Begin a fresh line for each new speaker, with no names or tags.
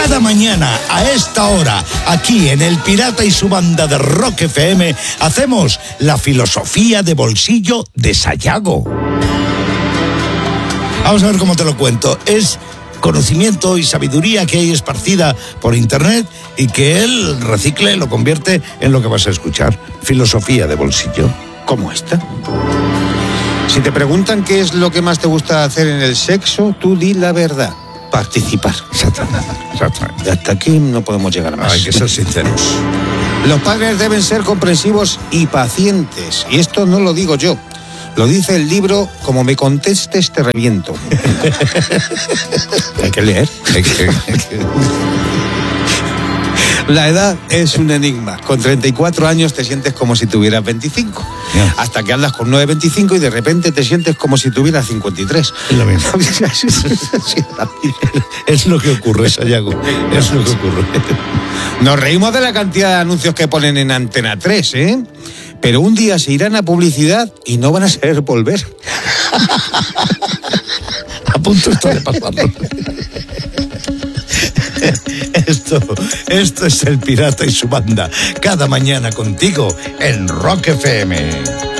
Cada mañana a esta hora, aquí en El Pirata y su banda de Rock FM, hacemos la filosofía de bolsillo de Sayago. Vamos a ver cómo te lo cuento. Es conocimiento y sabiduría que hay esparcida por internet y que él recicle, lo convierte en lo que vas a escuchar. Filosofía de bolsillo.
¿Cómo esta? Si te preguntan qué es lo que más te gusta hacer en el sexo, tú di la verdad. Participar.
Exactamente.
Y hasta aquí no podemos llegar más.
Hay que ser sinceros.
Los padres deben ser comprensivos y pacientes. Y esto no lo digo yo. Lo dice el libro Como me contestes te reviento. Hay que leer. La edad es un enigma. Con 34 años te sientes como si tuvieras 25. Yeah. Hasta que hablas con 9,25 y de repente te sientes como si tuvieras 53.
Es lo mismo. Es lo que ocurre, Sayago. Es lo que ocurre.
Nos reímos de la cantidad de anuncios que ponen en Antena 3, ¿eh? Pero un día se irán a publicidad y no van a saber volver.
A punto estoy de pasarlo. Esto es El Pirata y su banda. Cada mañana contigo en Rock FM.